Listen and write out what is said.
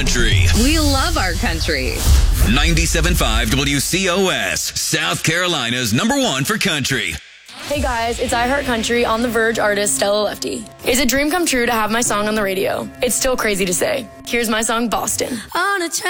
country. We love our country. 97.5 WCOS, South Carolina's #1 for country. Hey guys, it's I Heart Country on the Verge artist Stella Lefty. It's a dream come true to have my song on the radio. It's still crazy to say. Here's my song, Boston. On a